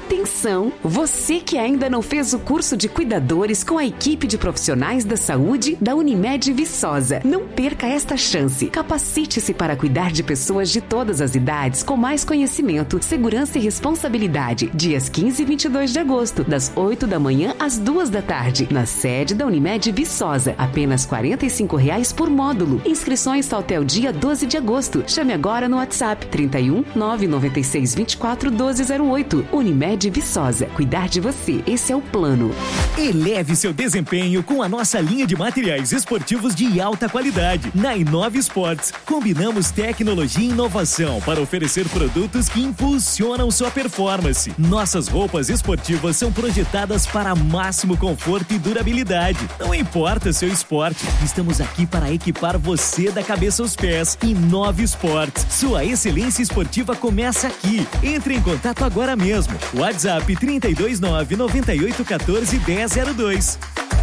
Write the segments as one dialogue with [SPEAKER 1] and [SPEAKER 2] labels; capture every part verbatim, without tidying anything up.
[SPEAKER 1] Atenção! Você que ainda não fez o curso de cuidadores com a equipe de profissionais da saúde da Unimed Viçosa. Não perca esta chance. Capacite-se para cuidar de pessoas de todas as idades com mais conhecimento, segurança e responsabilidade. Dias quinze e vinte e dois de agosto, das oito da manhã às duas da tarde, na sede da Unimed Viçosa. Apenas quarenta e cinco reais por módulo. Inscrições só até o dia doze de agosto. Chame agora no WhatsApp trinta e um, nove nove seis, vinte e quatro, doze zero oito. Unimed Viçosa. Cuidar de você. Esse é o plano.
[SPEAKER 2] Eleve seu desempenho com a nossa linha de materiais esportivos de alta qualidade. Na Inove Esportes, combinamos tecnologia e inovação para oferecer produtos que impulsionam sua performance. Nossas roupas esportivas são projetadas para máximo conforto e durabilidade. Não importa seu esporte, estamos aqui para equipar você da cabeça aos pés. Inove Esportes, sua excelência esportiva começa aqui. Entre em contato agora mesmo. WhatsApp trinta e dois, nove noventa e oito, quatorze, dez zero dois.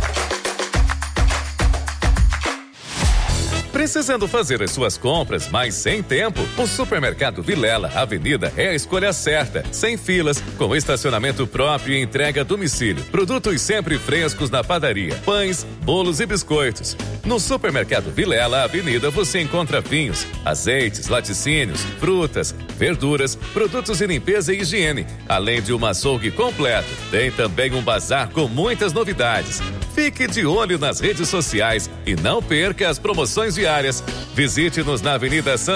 [SPEAKER 3] Precisando fazer as suas compras, mas sem tempo? O Supermercado Vilela Avenida é a escolha certa. Sem filas, com estacionamento próprio e entrega a domicílio. Produtos sempre frescos na padaria, pães, bolos e biscoitos. No Supermercado Vilela Avenida você encontra vinhos, azeites, laticínios, frutas, verduras, produtos de limpeza e higiene, além de um açougue completo. Tem também um bazar com muitas novidades. Fique de olho nas redes sociais e não perca as promoções diárias. Visite-nos na Avenida Santa